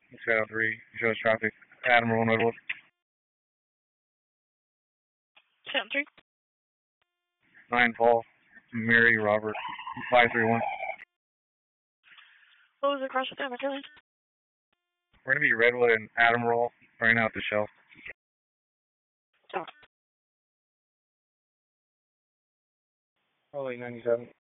Shadow 3, shows traffic. Admiral and Redwood. Shadow 3. 9 Paul. Mary Robert. 531. What was the cross with Amateur Lane? We're going to be Redwood and Admiral right now at the shelf. Oh. Probably 97.